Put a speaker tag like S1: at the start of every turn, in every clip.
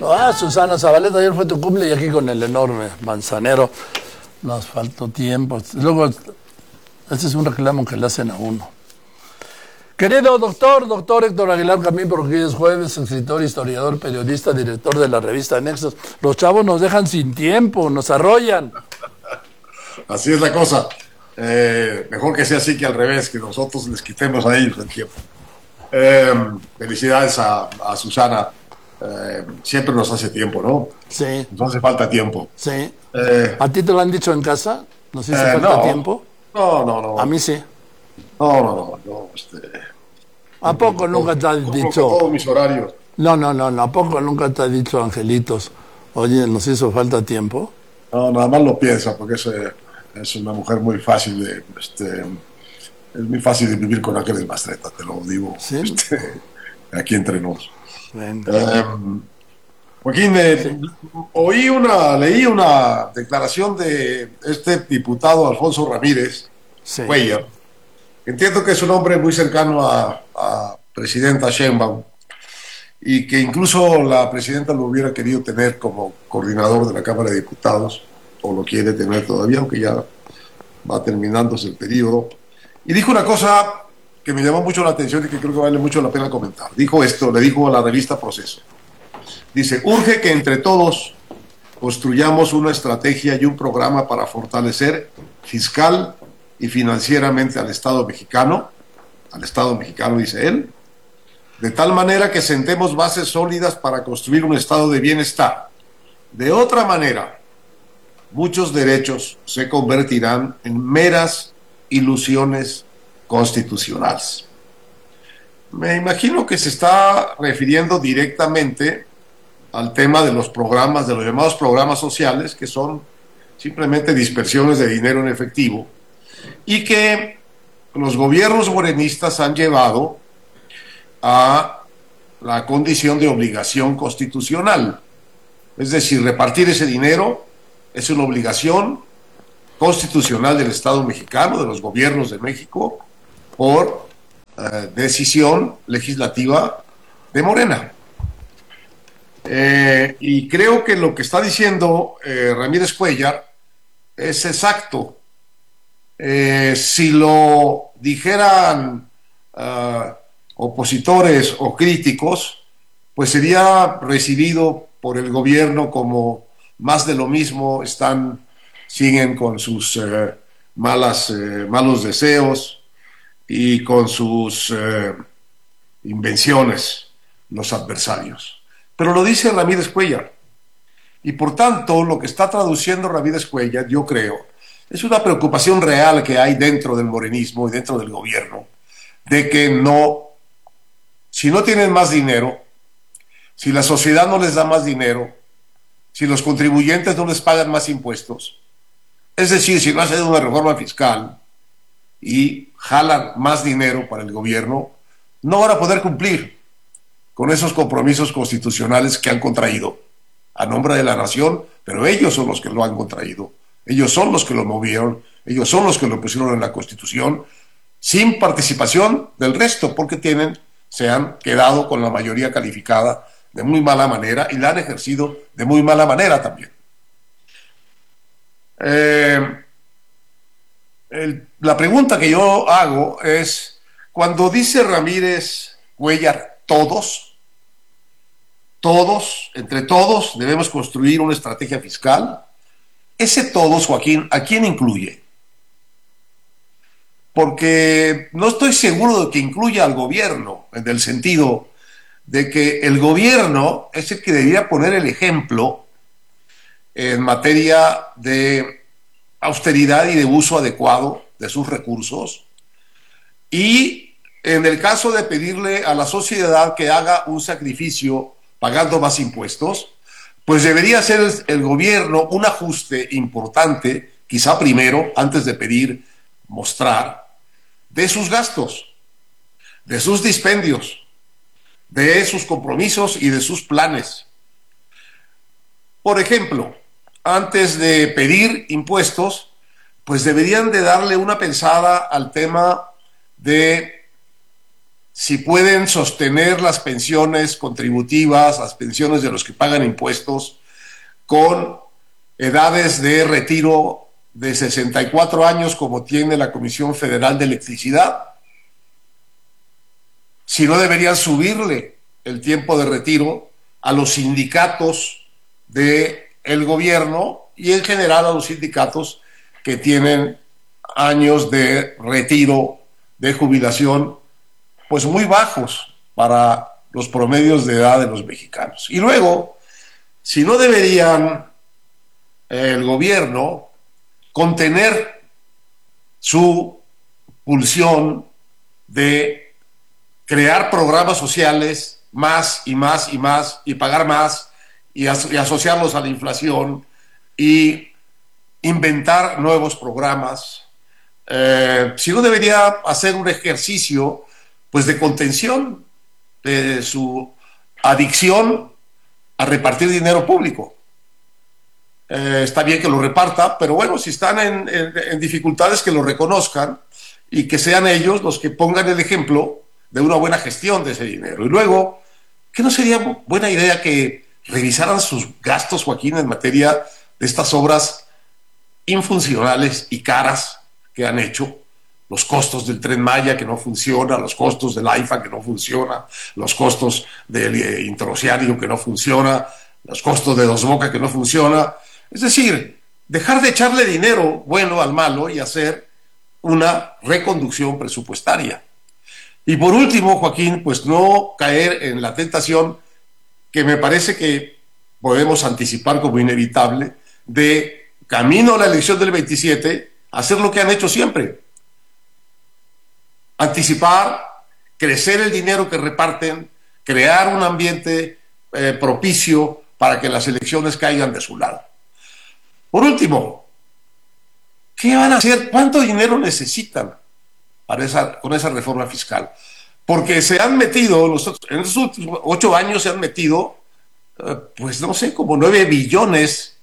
S1: Ah, Susana Zabaleta, ayer fue tu cumple y aquí con el enorme Manzanero nos faltó tiempo. Luego, ese es un reclamo que le hacen a uno. Querido doctor Héctor Aguilar Camín, porque hoy es jueves, escritor, historiador, periodista, director de la revista Nexos. Los chavos nos dejan sin tiempo, nos arrollan.
S2: Así es la cosa. Mejor que sea así que al revés, que nosotros les quitemos a ellos el tiempo. Felicidades a Susana. Siempre nos hace tiempo, ¿no?
S1: Sí.
S2: Nos hace falta tiempo.
S1: Sí. ¿A ti te lo han dicho en casa? ¿Nos hizo falta
S2: no,
S1: tiempo?
S2: No.
S1: A mí sí.
S2: No.
S1: ¿A poco nunca te han dicho?
S2: Todos mis horarios.
S1: No. ¿A poco nunca te ha dicho Angelitos? Oye, ¿nos hizo falta tiempo?
S2: No, nada más lo piensa, porque es una mujer muy fácil de... es muy fácil de vivir con Ángeles Mastreta, te lo digo.
S1: ¿Sí?
S2: Aquí entre nos. Joaquín,
S1: Sí.
S2: leí una declaración de este diputado Alfonso Ramírez
S1: Sí.
S2: Cuellar. Entiendo que es un hombre muy cercano a presidenta Sheinbaum y que incluso la presidenta lo hubiera querido tener como coordinador de la Cámara de Diputados, o lo quiere tener todavía, aunque ya va terminándose el periodo. Y dijo una cosa que me llamó mucho la atención y que creo que vale mucho la pena comentar. Dijo esto, le dijo a la revista Proceso. Dice: urge que entre todos construyamos una estrategia y un programa para fortalecer fiscal y financieramente al Estado mexicano, dice él, de tal manera que sentemos bases sólidas para construir un estado de bienestar. De otra manera, muchos derechos se convertirán en meras ilusiones constitucionales. Me imagino que se está refiriendo directamente al tema de los programas, de los llamados programas sociales, que son simplemente dispersiones de dinero en efectivo, y que los gobiernos morenistas han llevado a la condición de obligación constitucional. Es decir, repartir ese dinero es una obligación constitucional del Estado mexicano, de los gobiernos de México, por decisión legislativa de Morena. Y creo que lo que está diciendo Ramírez Cuellar es exacto. Si lo dijeran opositores o críticos, pues sería recibido por el gobierno como más de lo mismo, siguen con sus malos deseos y con sus invenciones los adversarios. Pero lo dice Ramírez Cuellar. Y por tanto, lo que está traduciendo Ramírez Cuellar, yo creo, es una preocupación real que hay dentro del morenismo y dentro del gobierno, de que si no tienen más dinero, si la sociedad no les da más dinero, si los contribuyentes no les pagan más impuestos, es decir, si no hacen una reforma fiscal y jalan más dinero para el gobierno, no van a poder cumplir con esos compromisos constitucionales que han contraído a nombre de la nación, pero ellos son los que lo han contraído, ellos son los que lo movieron, ellos son los que lo pusieron en la Constitución, sin participación del resto, porque se han quedado con la mayoría calificada de muy mala manera y la han ejercido de muy mala manera también. La pregunta que yo hago es, cuando dice Ramírez Cuellar entre todos debemos construir una estrategia fiscal, ese todos, Joaquín, ¿a quién incluye? Porque no estoy seguro de que incluya al gobierno, en el sentido de que el gobierno es el que debería poner el ejemplo en materia de austeridad y de uso adecuado de sus recursos, y en el caso de pedirle a la sociedad que haga un sacrificio pagando más impuestos, pues debería hacer el gobierno un ajuste importante, quizá primero, antes de pedir, mostrar, de sus gastos, de sus dispendios, de sus compromisos y de sus planes. Por ejemplo, antes de pedir impuestos, pues deberían de darle una pensada al tema de si pueden sostener las pensiones contributivas, las pensiones de los que pagan impuestos, con edades de retiro de 64 años como tiene la Comisión Federal de Electricidad. Si no deberían subirle el tiempo de retiro a los sindicatos del gobierno y en general a los sindicatos que tienen años de retiro, de jubilación, pues muy bajos para los promedios de edad de los mexicanos. Y luego, si no deberían el gobierno contener su pulsión de crear programas sociales más y más y más y pagar más y asociarlos a la inflación y inventar nuevos programas, si no debería hacer un ejercicio pues de contención de su adicción a repartir dinero público. Está bien que lo reparta, pero bueno, si están en dificultades, que lo reconozcan y que sean ellos los que pongan el ejemplo de una buena gestión de ese dinero. Y luego, ¿qué no sería buena idea que revisaran sus gastos, Joaquín, en materia de estas obras infuncionales y caras que han hecho? Los costos del Tren Maya, que no funciona, los costos del AIFA, que no funciona, los costos del interoceánico, que no funciona, los costos de Dos Bocas, que no funciona. Es decir, dejar de echarle dinero bueno al malo y hacer una reconducción presupuestaria. Y por último, Joaquín, pues no caer en la tentación que me parece que podemos anticipar como inevitable, de camino a la elección del 27, hacer lo que han hecho siempre. Anticipar, crecer el dinero que reparten, crear un ambiente propicio para que las elecciones caigan de su lado. Por último, ¿qué van a hacer? ¿Cuánto dinero necesitan con esa reforma fiscal? Porque se han metido, en estos últimos 8 años se han metido, pues no sé, como 9 billones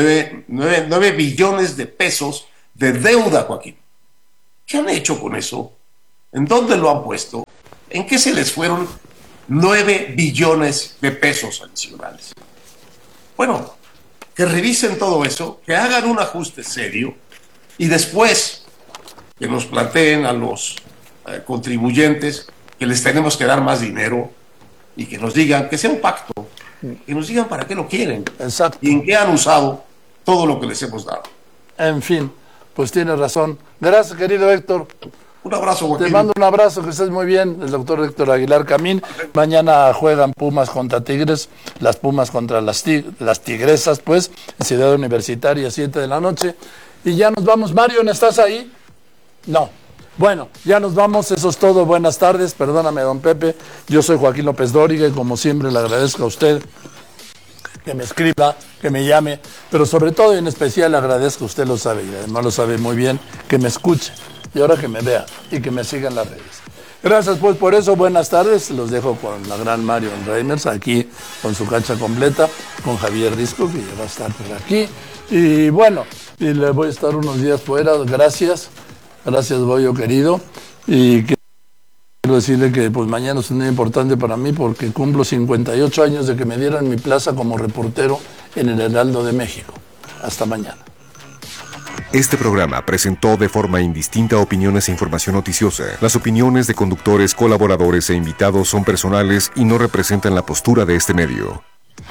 S2: de pesos de deuda, Joaquín. ¿Qué han hecho con eso? ¿En dónde lo han puesto? ¿En qué se les fueron 9 billones de pesos adicionales? Bueno, que revisen todo eso, que hagan un ajuste serio y después que nos planteen a los contribuyentes que les tenemos que dar más dinero y que nos digan, que sea un pacto, que nos digan para qué lo quieren.
S1: Exacto.
S2: Y en qué han usado todo lo que les hemos dado.
S1: En fin, pues tienes razón. Gracias, querido Héctor.
S2: Un abrazo, Joaquín.
S1: Te mando un abrazo, que estés muy bien. El doctor Héctor Aguilar Camín. Mañana juegan Pumas contra Tigres, las Pumas contra las Tigresas, pues, en Ciudad Universitaria, 7 de la noche. Y ya nos vamos. Marion, ¿estás ahí? No. Bueno, ya nos vamos. Eso es todo. Buenas tardes. Perdóname, don Pepe. Yo soy Joaquín López Dóriga y como siempre le agradezco a usted que me escriba, que me llame, pero sobre todo y en especial le agradezco, usted lo sabe y además lo sabe muy bien, que me escuche. Y ahora que me vea y que me siga en las redes. Gracias pues por eso, buenas tardes. Los dejo con la gran Marion Reimers aquí con su cancha completa, con Javier Risco, que ya va a estar por aquí. Y bueno, y le voy a estar unos días fuera. Gracias, Boyo querido. Y quiero decirle que pues mañana es un día importante para mí porque cumplo 58 años de que me dieran mi plaza como reportero en el Heraldo de México. Hasta mañana.
S3: Este programa presentó de forma indistinta opiniones e información noticiosa. Las opiniones de conductores, colaboradores e invitados son personales y no representan la postura de este medio.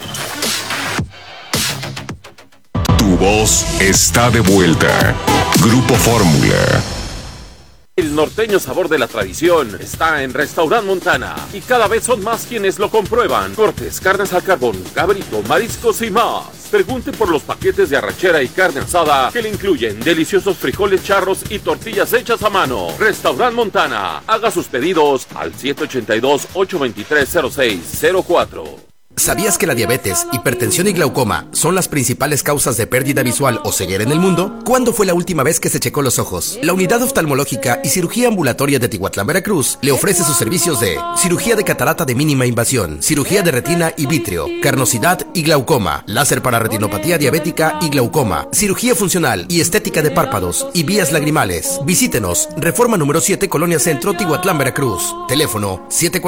S3: Tu voz está de vuelta. Grupo Fórmula.
S4: El norteño sabor de la tradición está en Restaurant Montana y cada vez son más quienes lo comprueban. Cortes, carnes al carbón, cabrito, mariscos y más. Pregunte por los paquetes de arrachera y carne asada que le incluyen deliciosos frijoles charros y tortillas hechas a mano. Restaurant Montana. Haga sus pedidos al 782-823-0604.
S5: ¿Sabías que la diabetes, hipertensión y glaucoma son las principales causas de pérdida visual o ceguera en el mundo? ¿Cuándo fue la última vez que se checó los ojos? La Unidad Oftalmológica y Cirugía Ambulatoria de Tihuatlán, Veracruz, le ofrece sus servicios de cirugía de catarata de mínima invasión, cirugía de retina y vítreo, carnosidad y glaucoma, láser para retinopatía diabética y glaucoma, cirugía funcional y estética de párpados y vías lagrimales. Visítenos, Reforma número 7, Colonia Centro, Tihuatlán, Veracruz. Teléfono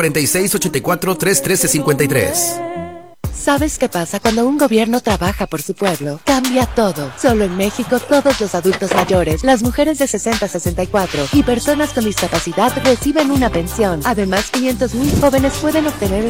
S5: 746-84-313-53.
S6: ¿Sabes qué pasa cuando un gobierno trabaja por su pueblo? Cambia todo. Solo en México, todos los adultos mayores, las mujeres de 60 a 64 y personas con discapacidad reciben una pensión. Además, 500,000 jóvenes pueden obtener